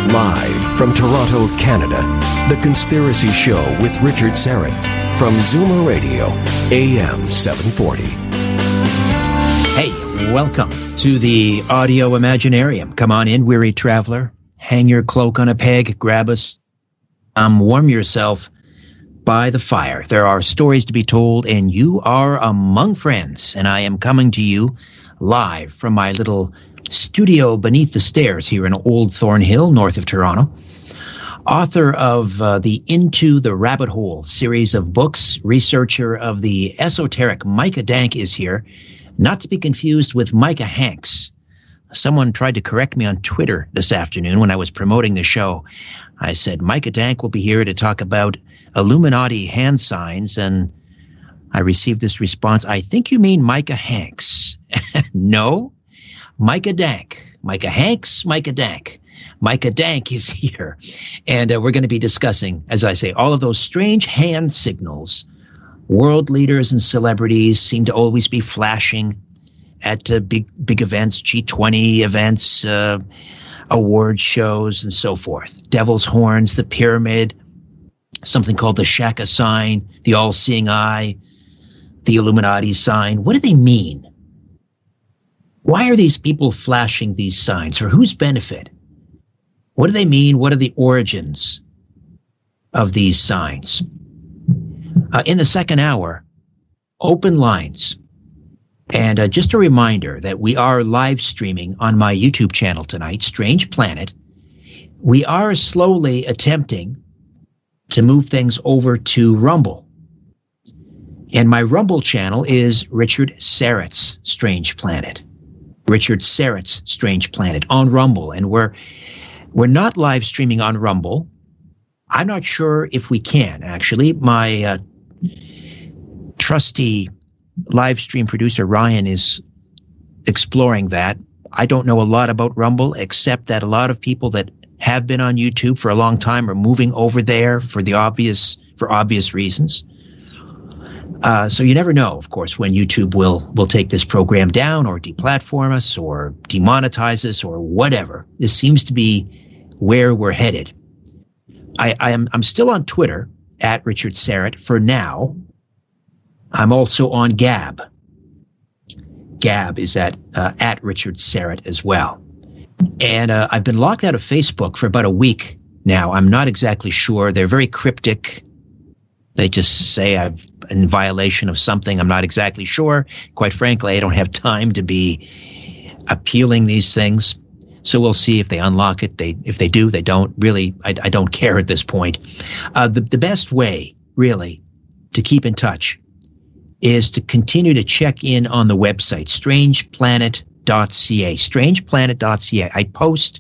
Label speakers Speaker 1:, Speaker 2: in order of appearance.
Speaker 1: Live from Toronto, Canada, The Conspiracy Show with Richard Syrett from Zoomer Radio, AM 740.
Speaker 2: Hey, welcome to the Audio Imaginarium. Come on in, weary traveler. Hang your cloak on a peg, grab us, warm yourself by the fire. There are stories to be told, and you are among friends. And I am coming to you live from my little studio beneath the stairs here in Old Thornhill, north of Toronto. Author of the Into the Rabbit Hole series of books, researcher of the esoteric Micah Dank is here, not to be confused with Micah Hanks. Someone tried to correct me on Twitter this afternoon when I was promoting the show. I said, Micah Dank will be here to talk about Illuminati hand signs, and I received this response, I think you mean Micah Hanks. No, Micah Dank. Micah Hanks, Micah Dank. Micah Dank is here. And we're going to be discussing, as I say, all of those strange hand signals. World leaders and celebrities seem to always be flashing at big events, G20 events, award shows, and so forth. Devil's horns, the pyramid, something called the Shaka sign, the all-seeing eye, the Illuminati sign. What do they mean? Why are these people flashing these signs? For whose benefit? What do they mean? What are the origins of these signs? In the second hour, open lines. And just a reminder that we are live streaming on my YouTube channel tonight, Strange Planet. We are slowly attempting to move things over to Rumble. And my Rumble channel is Richard Syrett's Strange Planet. Richard Syrett's Strange Planet on Rumble. And we're not live streaming on Rumble. I'm not sure if we can, actually. My trusty live stream producer, Ryan, is exploring that. I don't know a lot about Rumble, except that a lot of people that have been on YouTube for a long time are moving over there for obvious reasons. So you never know, of course, when YouTube will take this program down or deplatform us or demonetize us or whatever. This seems to be where we're headed. I'm still on Twitter at Richard Syrett for now. I'm also on Gab. Gab is at Richard Syrett as well. And I've been locked out of Facebook for about a week now. I'm not exactly sure. They're very cryptic. They just say I'm in violation of something. I'm not exactly sure. Quite frankly, I don't have time to be appealing these things. So we'll see if they unlock it. If they do, they don't. Really, I don't care at this point. The best way, really, to keep in touch is to continue to check in on the website, strangeplanet.ca. Strangeplanet.ca. I post